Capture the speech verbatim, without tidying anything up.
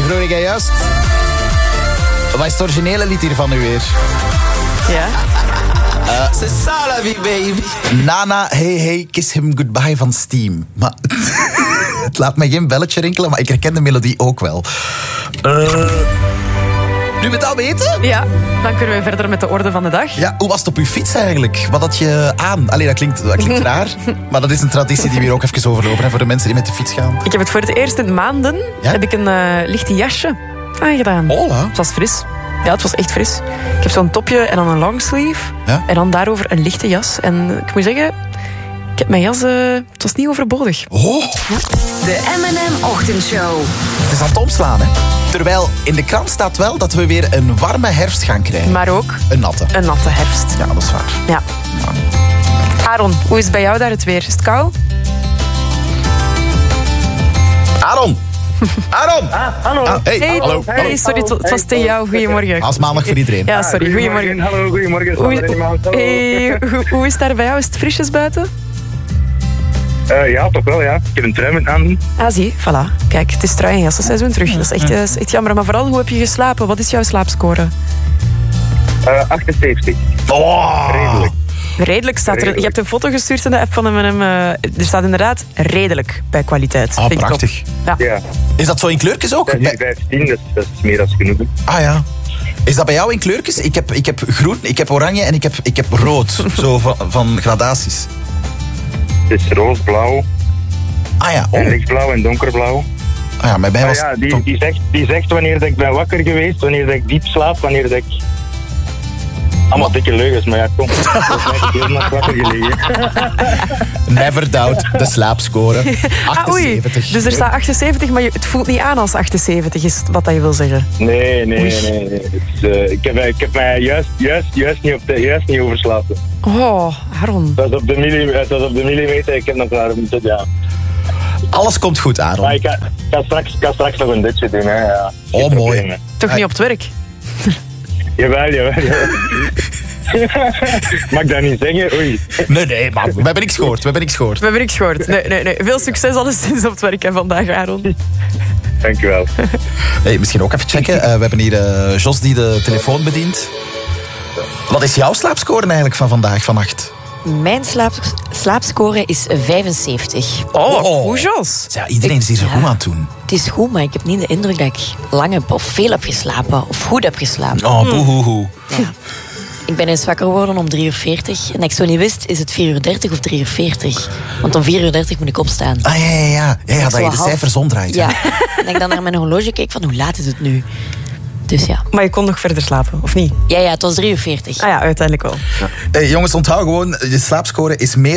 Nu vroeg ik juist... Wat is het originele lied hiervan nu weer? Ja. Uh, C'est ça la vie, baby. Nana, hey hey, kiss him goodbye van Steam. Maar het laat mij geen belletje rinkelen, maar ik herken de melodie ook wel. Uh, nu we het al weten? Ja, dan kunnen we verder met de orde van de dag. Ja, hoe was het op uw fiets eigenlijk? Wat had je aan? Allee, dat klinkt, dat klinkt raar, maar dat is een traditie die we hier ook even overlopen, hè, voor de mensen die met de fiets gaan. Ik heb het voor het eerst in maanden, ja? heb ik een uh, lichte jasje aangedaan. Hola. Het was fris. Ja, het was echt fris. Ik heb zo'n topje en dan een longsleeve. Ja? En dan daarover een lichte jas. En ik moet zeggen, ik heb mijn jas... Uh, het was niet overbodig. Oh. Ja. De M en M-ochtendshow. Het is aan het omslaan, hè. Terwijl in de krant staat wel dat we weer een warme herfst gaan krijgen. Maar ook... Een natte. Een natte herfst. Ja, dat is waar. Ja. Aaron, hoe is het bij jou daar het weer? Is het koud? Aaron! Aaron! Ah, hallo. Ah, hey, hey, hallo. Hey, hallo. sorry, het was tegen jou. Goedemorgen. Als maandag voor iedereen. Ja, sorry. Goedemorgen. Hallo, goedemorgen. Hoe, Hallo. hey, hoe, hoe is het daar bij jou? Is het frisjes buiten? Uh, ja, toch wel, ja. Ik heb een trui met aan. Ah, zie, voilà. Kijk, het is trui- en jassenseizoen terug. Dat is echt, uh, is echt jammer. Maar vooral, hoe heb je geslapen? Wat is jouw slaapscore? Uh, achtenzeventig. Oh. Redelijk. Redelijk staat er. Redelijk. Je hebt een foto gestuurd in de app van M en M. Uh, er staat inderdaad redelijk bij kwaliteit. Ah, Vind ik prachtig. top. Ja. Ja. Is dat zo in kleurtjes ook? Dat is vijftien, dat, dat is meer dan genoeg. Ah ja. Is dat bij jou in kleurtjes? Ik heb, ik heb groen, ik heb oranje en ik heb, ik heb rood. Zo van, van gradaties. Het is rood, blauw, Ah ja. Oh. en lichtblauw en donkerblauw. Ah ja, bij mij Maar was... ja, die, die, zegt, die zegt wanneer dat ik ben wakker geweest, wanneer dat ik diep slaap, wanneer dat ik... Allemaal dikke leugens, maar ja, kom. Volgens mij heb ik heel nacht wakker gelegen. Never doubt de slaapscore. Ah, oei. achtenzeventig. Dus er staat achtenzeventig, maar je, het voelt niet aan als achtenzeventig, is wat dat je wil zeggen. Nee, nee, Oei. nee. nee. Het is, uh, ik, heb, ik heb mij juist, juist, juist, niet, op de, juist niet overslapen. Oh, Aaron. Het was op de, milli, het was op de millimeter, ik heb nog daar moeten, ja. Alles komt goed, Aaron. Maar ik ga, ik ga, straks, ik ga straks nog een dutje doen, hè. Ja. Geen Oh, mooi. probleem, hè. Toch Ah. niet op het werk? Jawel, jawel, jawel. Mag ik dat niet zeggen? Oei. Nee, nee, maar we hebben niks gehoord. We hebben niks gehoord. We hebben niks gehoord. Nee, nee, nee. Veel succes alleszins op het werk hè, vandaag, Aaron. Dankjewel. Hey, misschien ook even checken. Uh, we hebben hier uh, Jos die de telefoon bedient. Wat is jouw slaapscore eigenlijk van vandaag, vannacht? Mijn slaap, slaapscore is vijfenzeventig. Oh, hoe Jos? Ja, iedereen is hier zo Ja. goed aan het doen. Het is goed, maar ik heb niet de indruk dat ik lang heb of veel heb geslapen of goed heb geslapen. Oh, boehoehoe. Ja. Ik ben eens wakker geworden om drie uur veertig. En dat ik zo niet wist, is het vier uur dertig of drie uur veertig? Want om vier uur dertig moet ik opstaan. Ah, ja, ja, ja. Ja, ja dat je de Zo half- cijfers omdraait. Ja. hè. En dat ik dan naar mijn horloge keek van hoe laat is het nu? Dus ja. Maar je kon nog verder slapen, of niet? Ja, ja, het was drie uur veertig. Ah ja, uiteindelijk wel. Ja. Hey, jongens, onthoud gewoon, je slaapscore is meer